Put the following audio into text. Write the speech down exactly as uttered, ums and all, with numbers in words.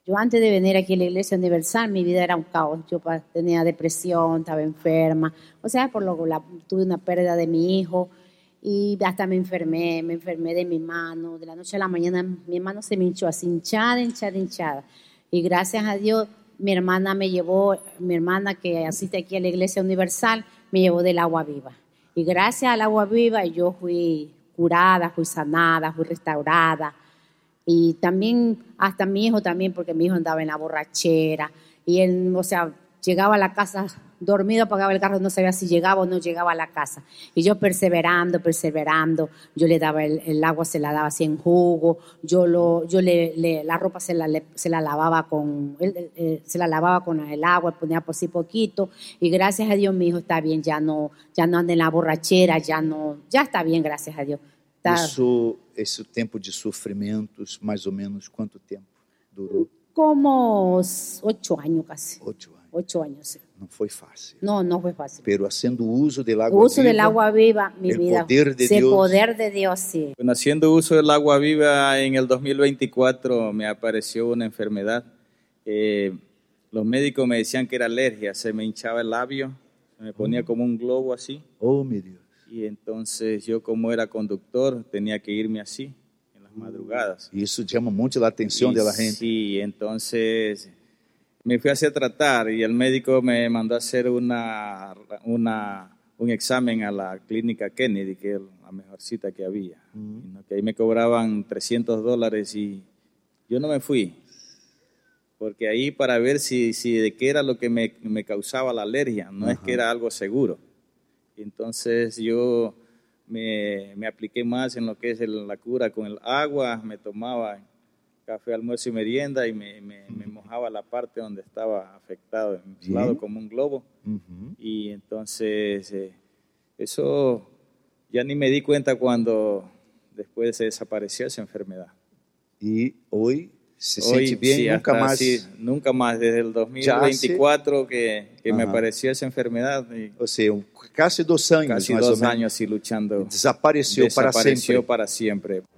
Yo antes de venir aquí a la Iglesia Universal, mi vida era un caos. Yo tenía depresión, estaba enferma. O sea, por lo la, tuve una pérdida de mi hijo y hasta me enfermé, me enfermé de mi mano. De la noche a la mañana mi mano se me hinchó así, hinchada, hinchada, hinchada. Y gracias a Dios, mi hermana me llevó, mi hermana que asiste aquí a la Iglesia Universal, me llevó del agua viva. Y gracias al agua viva yo fui curada, fui sanada, fui restaurada. Y también, hasta mi hijo también, porque mi hijo andaba en la borrachera. Y él, o sea, llegaba a la casa dormido, apagaba el carro, no sabía si llegaba o no llegaba a la casa. Y yo perseverando, perseverando, yo le daba el, el agua, se la daba así en jugo, yo lo, yo le, le la ropa se la, le, se la lavaba con, él, eh, se la lavaba con el agua, ponía por sí poquito. Y gracias a Dios mi hijo está bien, ya no, ya no anda en la borrachera, ya no, ya está bien, gracias a Dios. Está, Isso, esse tempo de sofrimentos, mais ou menos, quanto tempo durou? como ocho años casi. Ocho anos. Ocho años, sí. Não foi fácil. No, no fue fácil. Pero haciendo uso del agua Uso viva, del agua viva, mi el vida. poder de Ese Dios. poder de Dios, sí. Bueno, haciendo uso del agua viva en el dos mil veinticuatro me apareció una enfermedad. Eh, los médicos me decían que era alergia, se me hinchaba el labio, se me ponía como un globo así. Oh, meu Deus. Y entonces yo, como era conductor, tenía que irme así en las madrugadas. Isso chama muito a atenção Y da gente. Sí, entonces me fui a hacer tratar y el médico me mandó a hacer una, una, un examen a la clínica Kennedy, que es la mejor cita que había. Mm. Que ahí me cobraban trescientos dólares y yo no me fui. Porque ahí para ver si, si de qué era lo que me, me causaba la alergia, no uh-huh. es que era algo seguro. Entonces yo me, me apliqué más en lo que es el, la cura con el agua, me tomaba café, almuerzo y merienda y me, me, me mojaba la parte donde estaba afectado, inflado como un globo. Uh-huh. Y entonces eh, eso ya ni me di cuenta cuando después se desapareció esa enfermedad. Y hoy se Hoy, siente bien, sí, nunca hasta, más. Sí, nunca más, desde el dos mil veinticuatro que, que me apareció esa enfermedad. Y o sea, casi dos años. Casi dos años y luchando. Desapareció, Desapareció para siempre. para siempre.